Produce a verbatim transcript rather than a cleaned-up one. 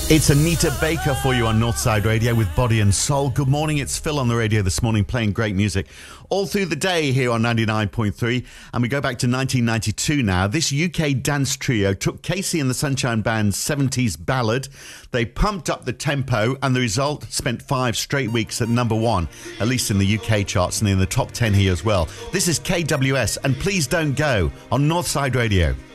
It's Anita Baker for you on Northside Radio with Body and Soul. Good morning, it's Phil on the radio this morning playing great music all through the day here on ninety-nine point three. And we go back to nineteen ninety-two now. This U K dance trio took Casey and the Sunshine Band's seventies ballad. They pumped up the tempo and the result spent five straight weeks at number one, at least in the U K charts and in the top ten here as well. This is K W S and Please Don't Go on Northside Radio.